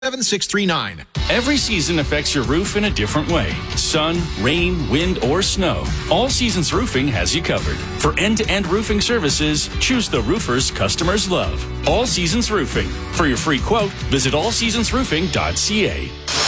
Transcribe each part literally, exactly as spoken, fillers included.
seven six three nine. Every season affects your roof in a different way. Sun, rain, wind, or snow. All Seasons Roofing has you covered. For end-to-end roofing services, choose the roofers customers love. All Seasons Roofing. For your free quote, visit all seasons roofing dot c a.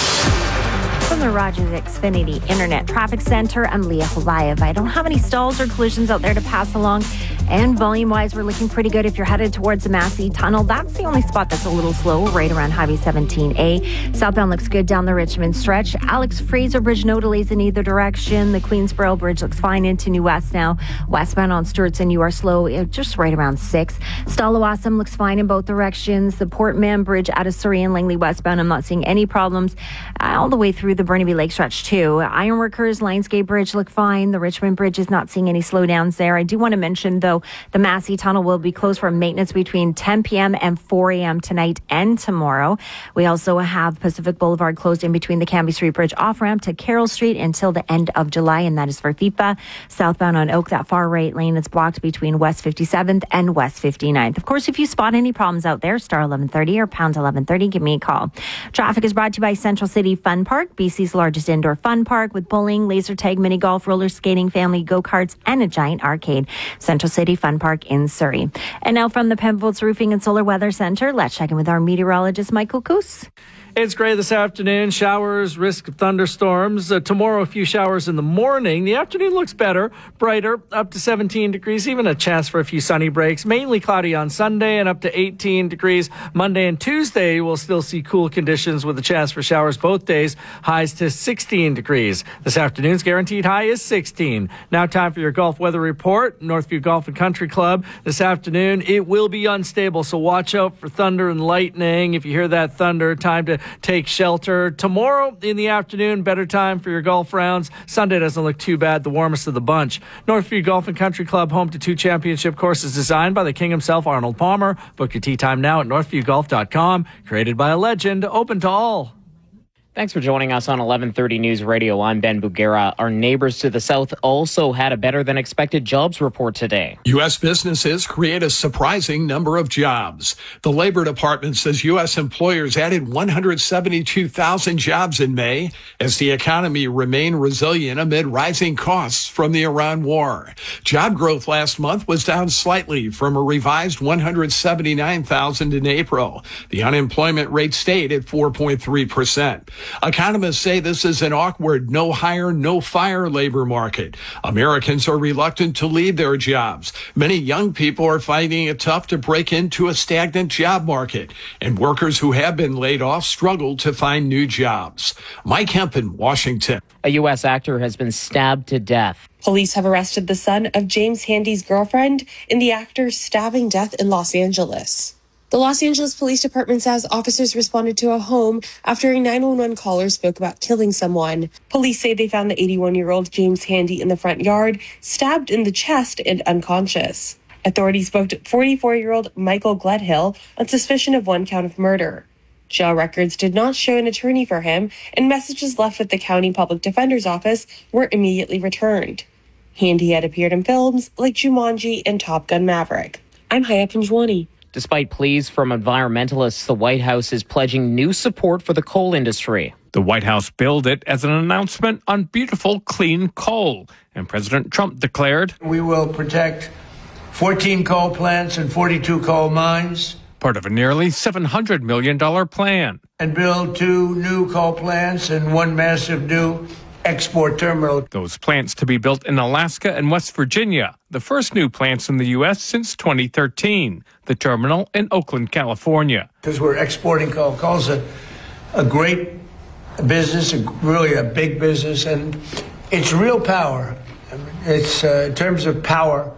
From the Rogers Xfinity Internet Traffic Center, I'm Leah Holayev. I don't have any stalls or collisions out there to pass along. And volume-wise, we're looking pretty good if you're headed towards the Massey Tunnel. That's the only spot that's a little slow, right around Highway seventeen A. Southbound looks good down the Richmond stretch. Alex Fraser Bridge, no delays in either direction. The Queensboro Bridge looks fine into New West now. Westbound on Sturtson, you are slow, just right around six. Stallawasam looks fine in both directions. The Portman Bridge out of Surrey and Langley westbound, I'm not seeing any problems. Uh, all the way through the Burnaby Lake stretch, too. Ironworkers, Lionsgate Bridge look fine. The Richmond Bridge is not seeing any slowdowns there. I do want to mention, though, the Massey Tunnel will be closed for maintenance between ten p.m. and four a.m. tonight and tomorrow. We also have Pacific Boulevard closed in between the Cambie Street Bridge off-ramp to Carroll Street until the end of July, and that is for FIFA. Southbound on Oak, that far right lane is blocked between West fifty-seventh and West fifty-ninth. Of course, if you spot any problems out there, star eleven thirty or pound eleven thirty, give me a call. Traffic is brought to you by Central City Fun Park, B C's largest indoor fun park with bowling, laser tag, mini golf, roller skating, family go-karts, and a giant arcade. Central City Fun Park in Surrey. And now from the Penfolds Roofing and Solar Weather Center, let's check in with our meteorologist, Michael Coos. It's gray this afternoon. Showers, risk of thunderstorms. Uh, tomorrow, a few showers in the morning. The afternoon looks better, brighter, up to seventeen degrees, even a chance for a few sunny breaks. Mainly cloudy on Sunday and up to eighteen degrees. Monday and Tuesday, we'll still see cool conditions with a chance for showers both days. Highs to sixteen degrees. This afternoon's guaranteed high is sixteen. Now time for your golf weather report. Northview Golf and Country Club. This afternoon, it will be unstable, so watch out for thunder and lightning. If you hear that thunder, time to take shelter. Tomorrow in the afternoon, better time for your golf rounds. Sunday doesn't look too bad, the warmest of the bunch. Northview Golf and Country Club, home to two championship courses designed by the king himself, Arnold Palmer. Book your tee time now at northview golf dot com. Created by a legend, open to all. Thanks for joining us on eleven thirty News Radio. I'm Ben Bugera. Our neighbors to the south also had a better than expected jobs report today. U S businesses create a surprising number of jobs. The Labor Department says U S employers added one hundred seventy-two thousand jobs in May as the economy remained resilient amid rising costs from the Iran war. Job growth last month was down slightly from a revised one hundred seventy-nine thousand in April. The unemployment rate stayed at four point three percent. Economists say this is an awkward, no hire, no fire labor market. Americans are reluctant to leave their jobs. Many young people are finding it tough to break into a stagnant job market, and workers who have been laid off struggle to find new jobs. Mike Hempen, Washington. A U S actor has been stabbed to death. Police have arrested the son of James Handy's girlfriend in the actor's stabbing death in Los Angeles. The Los Angeles Police Department says officers responded to a home after a nine one one caller spoke about killing someone. Police say they found the eighty-one-year-old James Handy in the front yard, stabbed in the chest and unconscious. Authorities booked forty-four-year-old Michael Gledhill on suspicion of one count of murder. Jail records did not show an attorney for him, and messages left with the county public defender's office were immediately returned. Handy had appeared in films like Jumanji and Top Gun Maverick. I'm Haya Panjwani. Despite pleas from environmentalists, the White House is pledging new support for the coal industry. The White House billed it as an announcement on beautiful, clean coal. And President Trump declared, "We will protect fourteen coal plants and forty-two coal mines." Part of a nearly seven hundred million dollars plan. And build two new coal plants and one massive new export terminal. Those plants to be built in Alaska and West Virginia, the first new plants in the U S since twenty thirteen. The terminal in Oakland, California. Because we're exporting coal. Coal's a, a great business, a, really a big business, and it's real power. It's uh, in terms of power,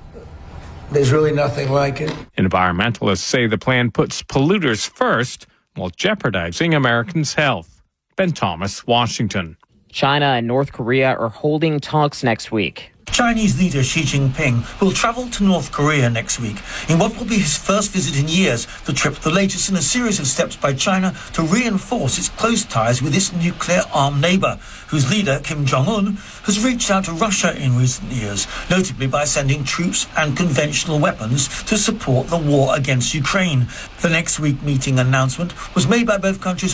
there's really nothing like it. Environmentalists say the plan puts polluters first while jeopardizing Americans' health. Ben Thomas, Washington. China and North Korea are holding talks next week. Chinese leader Xi Jinping will travel to North Korea next week in what will be his first visit in years. The trip, the latest in a series of steps by China to reinforce its close ties with its nuclear-armed neighbour, whose leader, Kim Jong-un, has reached out to Russia in recent years, notably by sending troops and conventional weapons to support the war against Ukraine. The next week meeting announcement was made by both countries